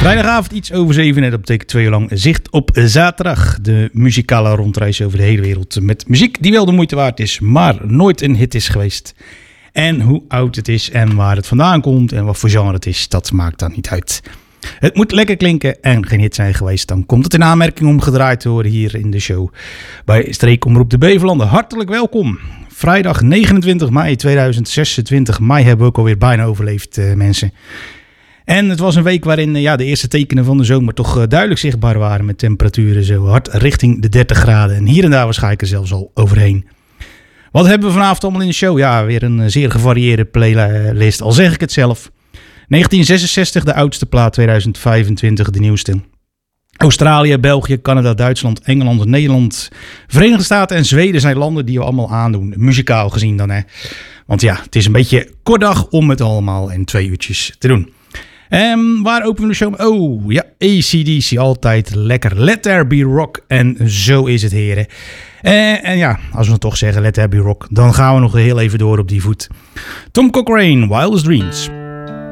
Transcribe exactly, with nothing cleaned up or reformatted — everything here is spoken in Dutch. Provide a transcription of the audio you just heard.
Vrijdagavond iets over zeven en dat betekent twee uur lang zicht op zaterdag. De muzikale rondreis over de hele wereld met muziek die wel de moeite waard is, maar nooit een hit is geweest. En hoe oud het is en waar het vandaan komt en wat voor genre het is, dat maakt dan niet uit. Het moet lekker klinken en geen hit zijn geweest. Dan komt het in aanmerking om gedraaid te worden hier in de show. Bij Streekomroep de Beverlanden. Hartelijk welkom. Vrijdag negenentwintig mei tweeduizend zesentwintig. Mei hebben we ook alweer bijna overleefd, uh, mensen. En het was een week waarin uh, ja, de eerste tekenen van de zomer toch uh, duidelijk zichtbaar waren. Met temperaturen zo hard richting de dertig graden. En hier en daar waarschijnlijk er zelfs al overheen. Wat hebben we vanavond allemaal in de show? Ja, weer een uh, zeer gevarieerde playlist. Al zeg ik het zelf. negentien zesenzestig, de oudste plaat, tweeduizend vijfentwintig, de nieuwste. Australië, België, Canada, Duitsland, Engeland, Nederland, Verenigde Staten en Zweden zijn landen die we allemaal aandoen. Muzikaal gezien dan, hè. Want ja, het is een beetje kort dag om het allemaal in twee uurtjes te doen. Um, waar openen we de show? Oh, ja, A C D C, altijd lekker. Let There Be Rock. En zo is het, heren. Uh, en ja, als we het toch zeggen, Let There Be Rock, dan gaan we nog heel even door op die voet. Tom Cochrane, Wildest Dreams.